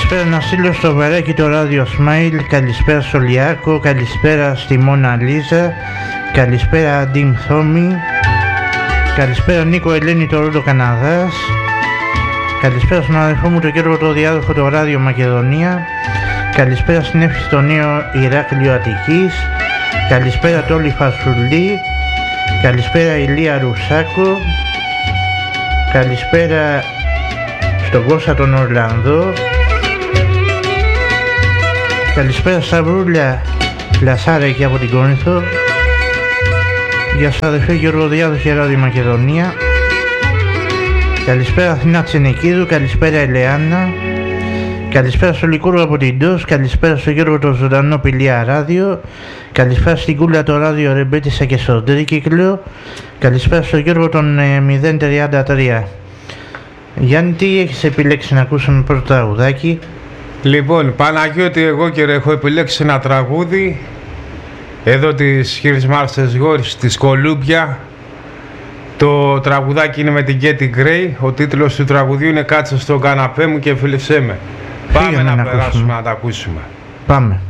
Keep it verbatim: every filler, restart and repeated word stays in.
Καλησπέρα να στείλω στο βαράκι το ράδιο Smile, καλησπέρα στο Λιάκο, καλησπέρα στη Μόνα Λίζα, καλησπέρα Αντίμ Θόμη, καλησπέρα Νίκο Ελένη το Ρόλο Καναδάς, καλησπέρα στον αδερφό μου το Γιώργο το Διάδοχο το Ράδιο Μακεδονία, καλησπέρα στην Εύση στο Νέο Ηράκλειο Αττικής, καλησπέρα Τόλι Φασουλή, καλησπέρα Ηλία Ρουσάκο, καλησπέρα στον Κώστα τον Ορλανδό, καλησπέρα Σταυρούλια Λασάρα εκεί από την Κόρινθο, για σας αδερφέ Γιώργο Διάδοχε Ράδιο Μακεδονία, καλησπέρα Αθηνά Τσενεκίδου, καλησπέρα Ελεάνα, καλησπέρα στο Λικούργο από την Ντός, καλησπέρα στο Γιώργο το Ζωντανό Πηλία Ράδιο, καλησπέρα στην Κούλα το Ράδιο Ρεμπέτησα και στον Τρίκυκλο, καλησπέρα στο Γιώργο τον ε, μηδέν τριάντα τρία. Γιάννη, τι έχεις επιλέξει να ακούσουμε πρώτο τραγουδάκι? Λοιπόν, Παναγιώτη, εγώ και ρε, έχω επιλέξει ένα τραγούδι εδώ της Χίρις Μάρσες Γόρης της Κολούμπια. Το τραγουδάκι είναι με την Γκέτι Γκρέι. Ο τίτλος του τραγουδιού είναι «Κάτσε στον καναπέ μου και φίλησέ με». Πάμε να, να περάσουμε να τα ακούσουμε. Πάμε.